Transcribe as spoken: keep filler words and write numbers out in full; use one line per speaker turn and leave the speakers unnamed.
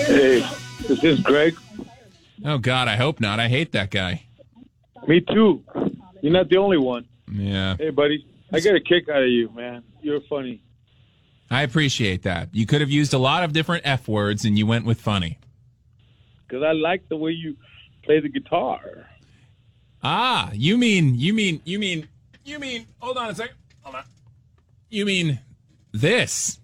Hey, is this Greg?
Oh, God, I hope not. I hate that guy.
Me too. You're not the only one.
Yeah.
Hey, buddy, I get a kick out of you, man. You're funny.
I appreciate that. You could have used a lot of different F words, and you went with funny.
Because I like the way you play the guitar.
Ah, you mean, you mean, you mean, you mean, hold on a second. Hold on. You mean this.